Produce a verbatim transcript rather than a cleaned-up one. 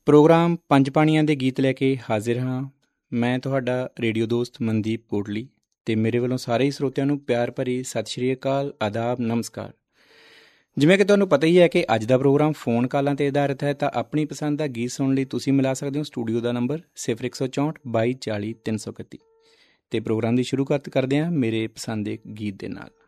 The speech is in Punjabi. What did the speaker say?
ਪ੍ਰੋਗਰਾਮ ਪੰਜ ਪਾਣੀਆਂ ਦੇ ਗੀਤ ਲੈ ਕੇ ਹਾਜ਼ਰ ਹਾਂ। ਮੈਂ ਤੁਹਾਡਾ ਰੇਡੀਓ ਦੋਸਤ ਮਨਦੀਪ ਕੋਟਲੀ ਅਤੇ ਮੇਰੇ ਵੱਲੋਂ ਸਾਰੇ ਹੀ ਸਰੋਤਿਆਂ ਨੂੰ ਪਿਆਰ ਭਰੀ ਸਤਿ ਸ਼੍ਰੀ ਅਕਾਲ, ਆਦਾਬ, ਨਮਸਕਾਰ। ਜਿਵੇਂ ਕਿ ਤੁਹਾਨੂੰ ਪਤਾ ਹੀ ਹੈ ਕਿ ਅੱਜ ਦਾ ਪ੍ਰੋਗਰਾਮ ਫ਼ੋਨ ਕਾਲਾਂ 'ਤੇ ਆਧਾਰਿਤ ਹੈ, ਤਾਂ ਆਪਣੀ ਪਸੰਦ ਦਾ ਗੀਤ ਸੁਣਨ ਲਈ ਤੁਸੀਂ ਮਿਲਾ ਸਕਦੇ ਹੋ ਸਟੂਡੀਓ ਦਾ ਨੰਬਰ ਸਿਫਰ ਇੱਕ ਸੌ ਚੌਂਹਠ ਬਾਈ ਚਾਲੀ ਤਿੰਨ ਸੌ ਇਕੱਤੀ। ਅਤੇ ਪ੍ਰੋਗਰਾਮ ਦੀ ਸ਼ੁਰੂਆਤ ਕਰਦੇ ਹਾਂ ਮੇਰੇ ਪਸੰਦ ਦੇ ਗੀਤ ਦੇ ਨਾਲ।